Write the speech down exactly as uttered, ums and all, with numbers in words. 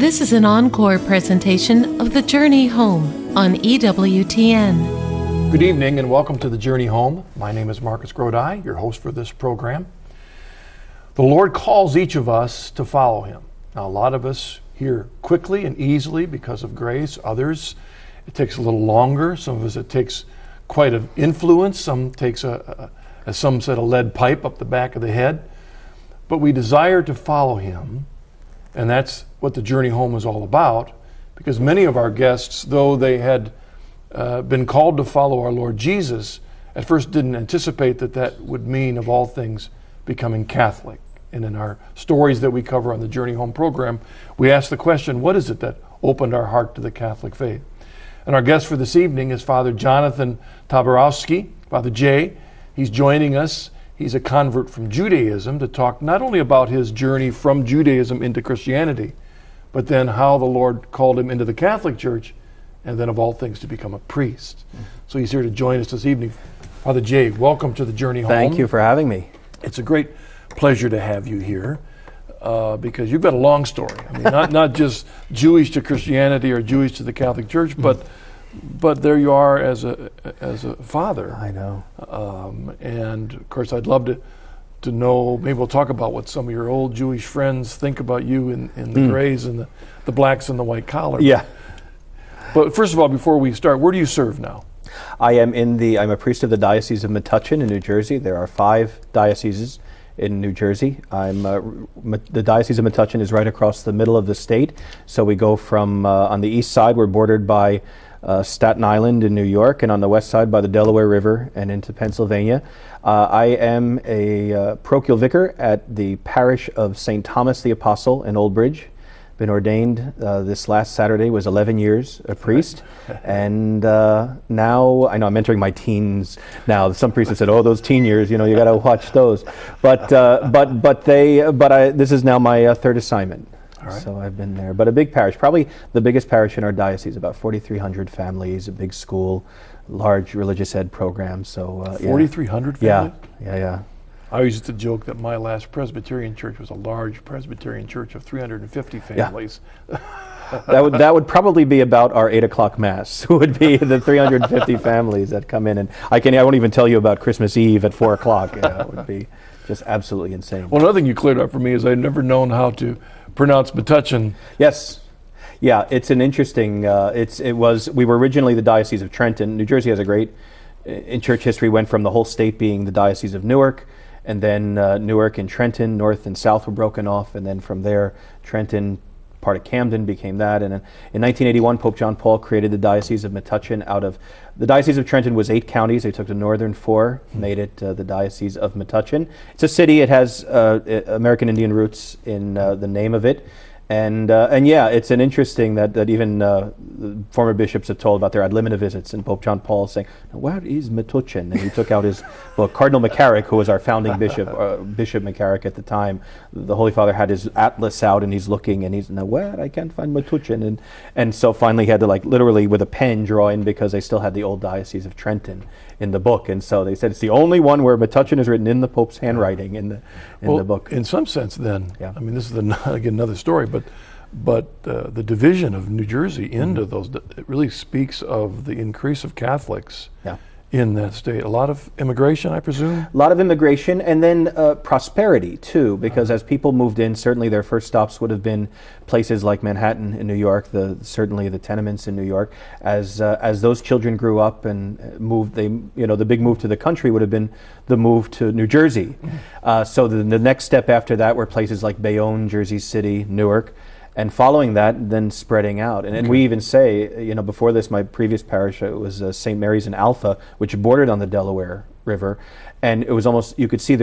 This is an encore presentation of The Journey Home on E W T N. Good evening and welcome to The Journey Home. My name is Marcus Grodi, your host for this program. The Lord calls each of us to follow Him. Now, a lot of us hear quickly and easily because of grace. Others, it takes a little longer. Some of us, it takes quite an influence. Some takes, a, a, as some said, a lead pipe up the back of the head. But we desire to follow Him, and that's what The Journey Home is all about, because many of our guests, though they had uh, been called to follow our Lord Jesus, at first didn't anticipate that that would mean, of all things, becoming Catholic. And in our stories that we cover on the Journey Home program, we ask the question, what is it that opened our heart to the Catholic faith? And our guest for this evening is Father Jonathan Taborowski, Father Jay. He's joining us. He's a convert from Judaism to talk not only about his journey from Judaism into Christianity, but then how the Lord called him into the Catholic Church, and then of all things to become a priest. Mm-hmm. So he's here to join us this evening. Father Jay, welcome to the Journey Home. Thank you for having me. It's a great pleasure to have you here uh, because you've got a long story. I mean, not not just Jewish to Christianity or Jewish to the Catholic Church, but mm-hmm. but there you are as a as a father. I know. Um, and of course, I'd love to. to know, maybe we'll talk about what some of your old Jewish friends think about you in, in the mm. grays and the, the blacks and the white collar. Yeah. But first of all, before we start, where do you serve now? I am in the, I'm a priest of the Diocese of Metuchen in New Jersey. There are five dioceses in New Jersey. I'm uh, the Diocese of Metuchen is right across the middle of the state. So we go from, uh, on the east side, we're bordered by Uh, Staten Island in New York, and on the west side by the Delaware River and into Pennsylvania. Uh, I am a uh, parochial vicar at the parish of Saint Thomas the Apostle in Old Bridge. Been ordained uh, this last Saturday, was eleven years a priest, and uh, now, I know I'm entering my teens now. Some priests have said, oh, those teen years, you know, you got to watch those. But uh, but but they, but I, this is now my uh, third assignment. Right. So I've been there, but a big parish, probably the biggest parish in our diocese, about forty-three hundred families, a big school, large religious ed program. So uh, forty-three hundred families? Yeah, yeah, yeah. I used to joke that my last Presbyterian church was a large Presbyterian church of three hundred fifty families. Yeah. that would that would probably be about our eight o'clock mass. Would be the three hundred fifty families that come in, and I can I won't even tell you about Christmas Eve at four o'clock. Yeah, it would be just absolutely insane. Well, another thing you cleared up for me is I'd never known how to pronounce Metuchen. Yes, yeah, it's an interesting. Uh, it's it was we were originally the Diocese of Trenton. New Jersey has a great in church history. Went from the whole state being the Diocese of Newark, and then uh, Newark and Trenton, North and South were broken off, and then from there, Trenton, part of Camden became that. And in nineteen eighty-one, Pope John Paul created the Diocese of Metuchen out of, the Diocese of Trenton was eight counties. They took the northern four, made it uh, the Diocese of Metuchen. It's a city, it has uh, American Indian roots in uh, the name of it. And uh, and yeah, it's an interesting that, that even uh, former bishops have told about their ad limina visits, and Pope John Paul saying, where is Metuchen? And he took out his, well, Cardinal McCarrick, who was our founding bishop, uh, Bishop McCarrick at the time, the Holy Father had his atlas out and he's looking and he's, now where? I can't find Metuchen. And, and so finally he had to like literally with a pen draw in, because they still had the old Diocese of Trenton in the book, and so they said it's the only one where Metuchen is written in the Pope's handwriting in the in well, the book. In some sense, then, yeah. I mean, this is the, again another story, but but uh, the division of New Jersey into mm-hmm. those, it really speaks of the increase of Catholics yeah. in that state. A lot of immigration, I presume. A lot of immigration, and then uh, prosperity too, because uh-huh. as people moved in, certainly their first stops would have been places like Manhattan in New York, the certainly the tenements in New York. As uh, as those children grew up and moved, they you know the big move to the country would have been the move to New Jersey. Mm-hmm. Uh, so the, the next step after that were places like Bayonne, Jersey City, Newark. And following that, then spreading out. And, and okay. we even say, you know, before this, my previous parish, it was uh, Saint Mary's in Alpha, which bordered on the Delaware River. And it was almost, you could see the